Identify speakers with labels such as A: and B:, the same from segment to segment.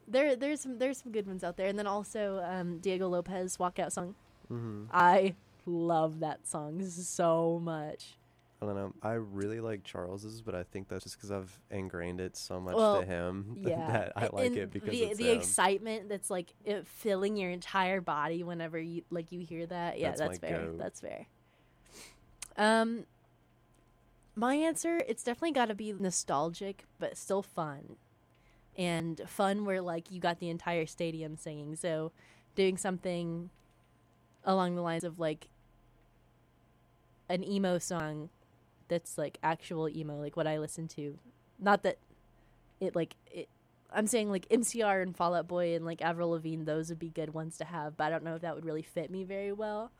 A: there's some good ones out there, and then also Diego Lopez walkout song.
B: Mm-hmm.
A: I love that song so much.
B: I don't know. I really like Charles's, but I think that's just because I've ingrained it so much
A: Well,
B: to him
A: Yeah,
B: that I like
A: and
B: it because
A: the
B: it's
A: the
B: him.
A: excitement that's like it filling your entire body whenever you hear that. Yeah,
B: That's my
A: fair.
B: goat.
A: That's fair. My answer, it's definitely got to be nostalgic, but still fun. And fun where like you got the entire stadium singing. So doing something along the lines of like an emo song that's like actual emo, like what I listen to. Not that it I'm saying like MCR and Fall Out Boy and like Avril Lavigne, those would be good ones to have, but I don't know if that would really fit me very well.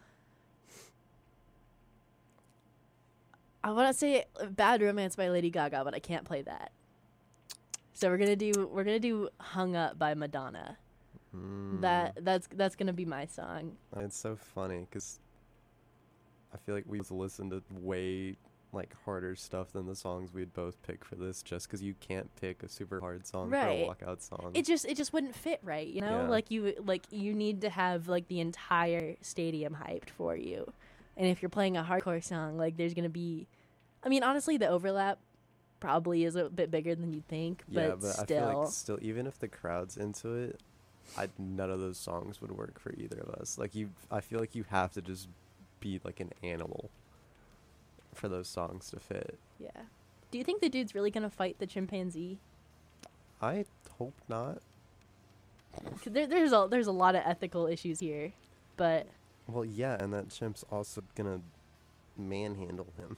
A: I want to say Bad Romance by Lady Gaga, but I can't play that. So we're gonna do Hung Up by Madonna. That's gonna be my song.
B: It's so funny because I feel like we listened to way like harder stuff than the songs we'd both pick for this, just because you can't pick a super hard song
A: Right.
B: for a walkout song.
A: It just wouldn't fit right, you know?
B: Yeah.
A: Like you need to have like the entire stadium hyped for you. And if you're playing a hardcore song, like there's gonna be, I mean, honestly, the overlap probably is a bit bigger than you'd think,
B: Yeah,
A: but
B: but
A: still.
B: I feel like still, even if the crowd's into it, none of those songs would work for either of us. Like I feel like you have to just be like an animal for those songs to fit.
A: Yeah. Do you think the dude's really gonna fight the chimpanzee?
B: I hope not.
A: 'Cause there's a lot of ethical issues here, but
B: Well, yeah, and that chimp's also gonna manhandle him.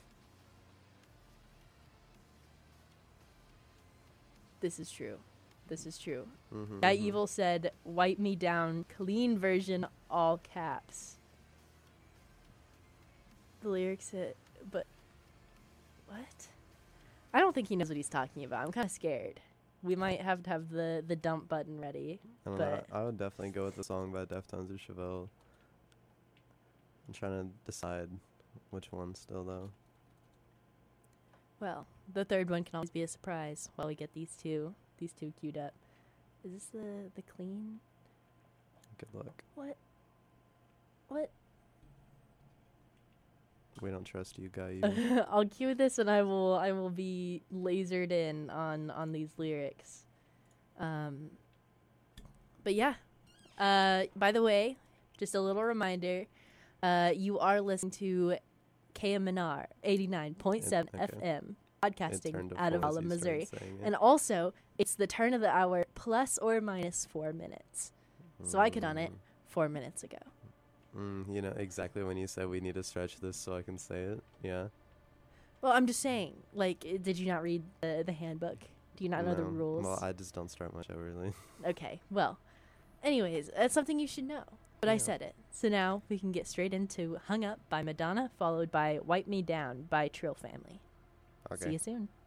A: this is true. This is true.
B: Mm-hmm,
A: Guy Evil said, "Wipe me down, clean version, all caps." The lyrics hit, but what? I don't think he knows what he's talking about. I'm kind of scared. We might have to have the dump button ready.
B: I don't know.
A: But
B: I would definitely go with the song by Deftones or Chevelle. I'm trying to decide which one still, though.
A: well, the third one can always be a surprise while we get these two queued up. Is this the clean?
B: Good luck.
A: What?
B: We don't trust you, Guy Evil.
A: I'll cue this and I will be lasered in on these lyrics. But yeah. By the way, just a little reminder, you are listening to KMNR 89.7
B: Okay.
A: FM,
B: It
A: podcasting
B: turned to
A: out of
B: full as
A: Rolla,
B: you started
A: Missouri.
B: saying it.
A: And also, it's the turn of the hour plus or minus 4 minutes. So I could on it 4 minutes ago.
B: You know, exactly when you said we need to stretch this so I can say it. Yeah.
A: Well, I'm just saying, like, did you not read the handbook? Do you not know the
B: No.
A: rules?
B: Well, I just don't start my show, really.
A: Okay, well, anyways, that's something you should know. But I
B: Yeah.
A: said it. So now we can get straight into Hung Up by Madonna, followed by Wipe Me Down by Trill Family.
B: Okay.
A: See you soon.